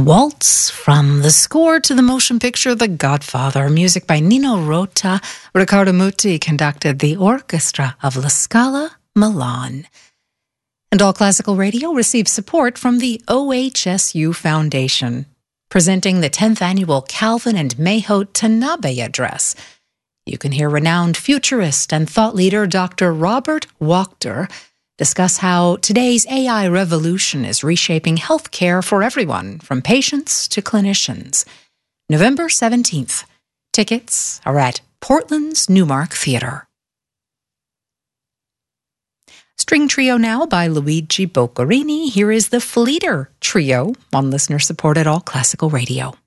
Waltz from the score to the motion picture The Godfather, music by Nino Rota. Riccardo Muti conducted the orchestra of La Scala, Milan. And All Classical Radio receives support from the OHSU Foundation, presenting the 10th annual Calvin and Mayhoe Tanabe Address. You can hear renowned futurist and thought leader Dr. Robert Wachter discuss how today's AI revolution is reshaping healthcare for everyone, from patients to clinicians. November 17th. Tickets are at Portland's Newmark Theatre. String Trio now by Luigi Boccherini. Here is the Fleeter Trio on listener-supported All Classical Radio.